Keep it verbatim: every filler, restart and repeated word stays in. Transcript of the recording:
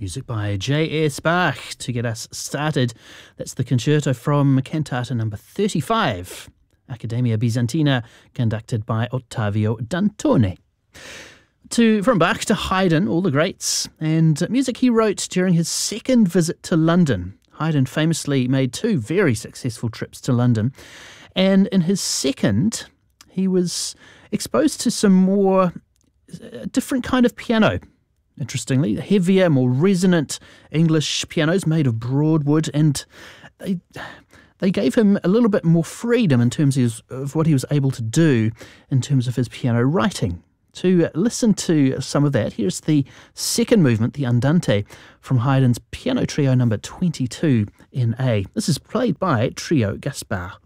Music by J S Bach to get us started. That's the concerto from cantata number thirty-five, Accademia Bizantina, conducted by Ottavio Dantone. To, from Bach to Haydn, all the greats, and music he wrote during his second visit to London. Haydn famously made two very successful trips to London, and in his second, he was exposed to some more uh, different kind of piano. Interestingly, heavier, more resonant English pianos made of broadwood, and they they gave him a little bit more freedom in terms of, of what he was able to do in terms of his piano writing. To listen to some of that, here's the second movement, the Andante, from Haydn's Piano Trio number twenty-two in A. This is played by Trio Gaspar.